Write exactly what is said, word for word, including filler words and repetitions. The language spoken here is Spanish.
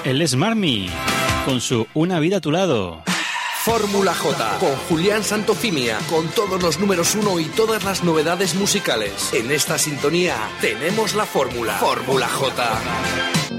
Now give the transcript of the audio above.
Él es Marmi, con su Una vida a tu lado. Fórmula J, con Julián Santofimia, con todos los números uno y todas las novedades musicales. En esta sintonía tenemos la fórmula. Fórmula J.